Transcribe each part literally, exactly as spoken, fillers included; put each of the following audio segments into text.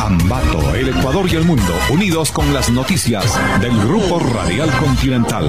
Ambato, el Ecuador y el mundo, unidos con las noticias del Grupo Radial Continental.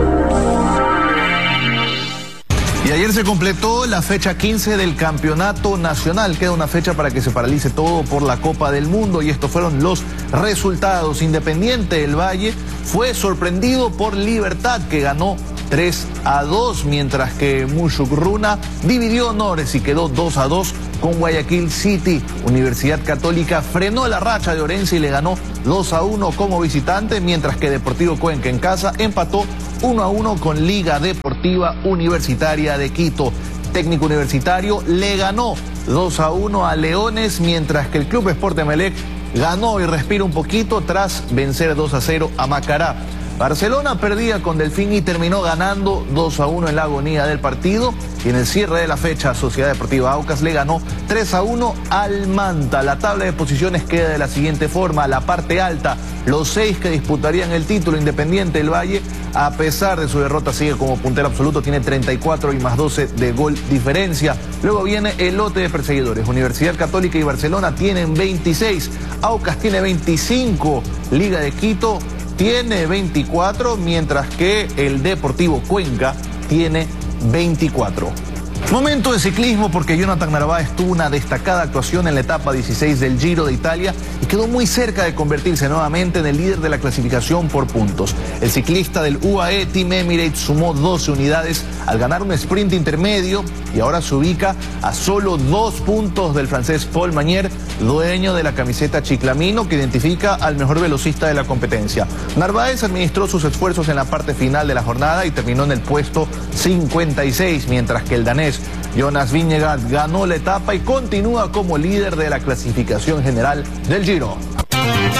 Y ayer se completó la fecha quince del Campeonato Nacional. Queda una fecha para que se paralice todo por la Copa del Mundo. Y estos fueron los resultados. Independiente del Valle fue sorprendido por Libertad, que ganó tres a dos, mientras que Mushugruna dividió honores y quedó dos a dos con Guayaquil City. Universidad Católica frenó la racha de Orense y le ganó dos a uno como visitante, mientras que Deportivo Cuenca en casa empató uno a uno con Liga Deportiva Universitaria de Quito. Técnico Universitario le ganó dos a uno a Leones, mientras que el Club Sport Emelec ganó y respira un poquito tras vencer dos a cero a Macará. Barcelona perdía con Delfín y terminó ganando dos a uno en la agonía del partido. Y en el cierre de la fecha, Sociedad Deportiva Aucas le ganó tres a uno al Manta. La tabla de posiciones queda de la siguiente forma. La parte alta, los seis que disputarían el título, Independiente del Valle, a pesar de su derrota, sigue como puntero absoluto, tiene treinta y cuatro y más doce de gol diferencia. Luego viene el lote de perseguidores. Universidad Católica y Barcelona tienen veintiséis, Aucas tiene veinticinco, Liga de Quito tiene veinticuatro, mientras que el Deportivo Cuenca tiene veinticuatro. Momento de ciclismo, porque Jonathan Narváez tuvo una destacada actuación en la etapa dieciséis del Giro de Italia y quedó muy cerca de convertirse nuevamente en el líder de la clasificación por puntos. El ciclista del U A E Team Emirates sumó doce unidades al ganar un sprint intermedio y ahora se ubica a solo dos puntos del francés Paul Magnier, dueño de la camiseta chiclamino, que identifica al mejor velocista de la competencia. Narváez administró sus esfuerzos en la parte final de la jornada y terminó en el puesto cincuenta y seis, mientras que el danés Jonas Vingegaard ganó la etapa y continúa como líder de la clasificación general del Giro.